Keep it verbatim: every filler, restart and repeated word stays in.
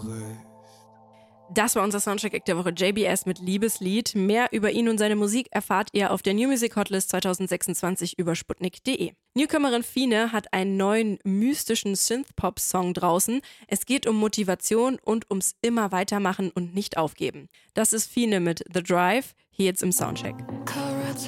Das war unser Soundcheck der Woche, J B S mit Liebeslied. Mehr über ihn und seine Musik erfahrt ihr auf der New Music Hotlist zwanzig sechsundzwanzig über sputnik punkt de. Newcomerin Fine hat einen neuen mystischen Synthpop-Song draußen. Es geht um Motivation und ums immer weitermachen und nicht aufgeben. Das ist Fine mit The Drive, hier jetzt im Soundcheck.